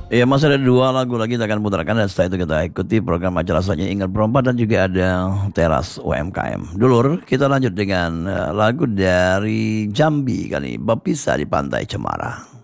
Ya, masih ada dua lagu lagi kita akan putarkan dan setelah itu kita ikuti program acara selanjutnya Ingat Berempat dan juga ada Teras UMKM. Dulur, kita lanjut dengan lagu dari Jambi kali ini, Bapisa di Pantai Cemara.